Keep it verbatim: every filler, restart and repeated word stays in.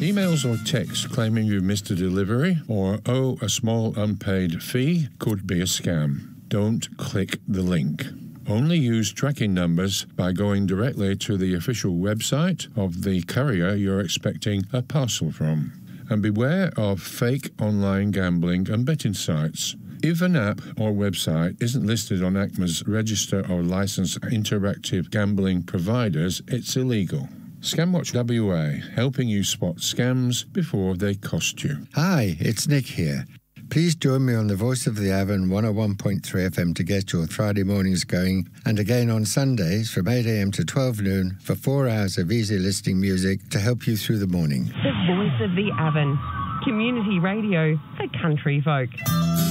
Emails or texts claiming you missed a delivery or owe a small unpaid fee could be a scam. Don't click the link. Only use tracking numbers by going directly to the official website of the courier you're expecting a parcel from. And beware of fake online gambling and betting sites. If an app or website isn't listed on A C M A's register or licensed interactive gambling providers, it's illegal. Scamwatch W A, helping you spot scams before they cost you. Hi, it's Nick here. Please join me on the Voice of the Avon one oh one point three F M to get your Friday mornings going, and again on Sundays from eight a m to twelve noon for four hours of easy listening music to help you through the morning. The Voice of the Avon. Community radio for country folk.